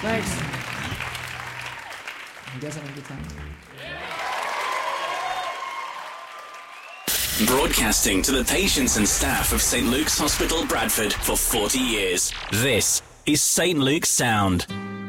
Thanks. You guys having a good time? Broadcasting to the patients and staff of St. Luke's Hospital, Bradford for 40 years. This is St. Luke's Sound.